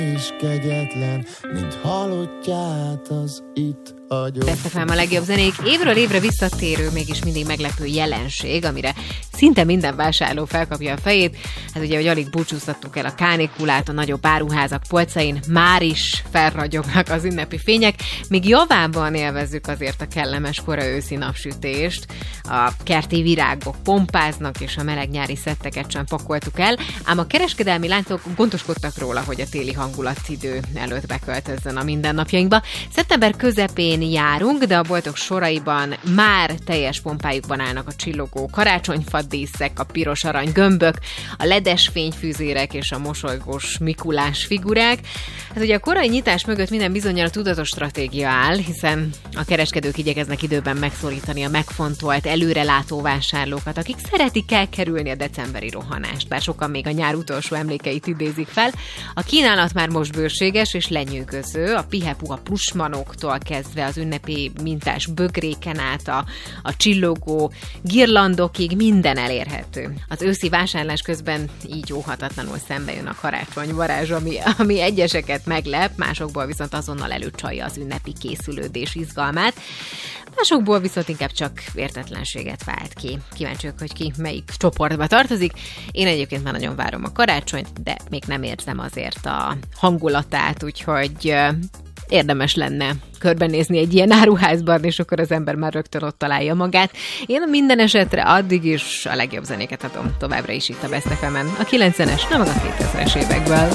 És kegyetlen, mint halottját az itt hagyom. Best FM a legjobb zenék, évről évre visszatérő, mégis mindig meglepő jelenség, amire szinte minden vásárló felkapja a fejét. Hát ugye, hogy alig búcsúztattuk el a kánikulát, a nagyobb áruházak polcain már is felragyognak az ünnepi fények, míg javában élvezzük azért a kellemes kora őszi napsütést, a kerti virágok pompáznak, és a meleg nyári szetteket sem pakoltuk el, ám a kereskedelmi láncok gondoskodtak róla, hogy a téli hangulatidő előtt beköltözzön a mindennapjainkba. Szeptember közepén járunk, de a boltok soraiban már teljes pompájukban állnak a csillogó karácsonyfadíszek, a piros arany gömbök, a ledes fényfűzérek és a mosolygós Mikulás figurák. Hát ugye a korai nyitás mögött minden bizonnyal a tudatos stratégia áll, hiszen a kereskedők igyekeznek időben megszorítani a megfontolt, előrelátó vásárlókat, akik szeretik elkerülni a decemberi rohanást, bár sokan még a nyár utolsó emlékeit idézik fel. A kínálat már most bőséges és lenyűgöző, a pihepuha plusmanoktól kezdve az ünnepi mintás bögréken át a csillogó girlandokig minden elérhető. Az őszi vásárlás közben így óhatatlanul szembe jön a karácsonyvarázs, ami egyeseket meglep, másokból viszont azonnal előcsalja az ünnepi készülődés izgalmát. Másokból viszont inkább csak értetlenséget vált ki. Kíváncsiak, hogy ki melyik csoportba tartozik. Én egyébként már nagyon várom a karácsonyt, de még nem érzem azért a hangulatát, úgyhogy érdemes lenne körbenézni egy ilyen áruházban, és akkor az ember már rögtön ott találja magát. Én minden esetre addig is a legjobb zenéket adom továbbra is itt a Best FM-en. A 90-es, nem az a 2000-es évekből.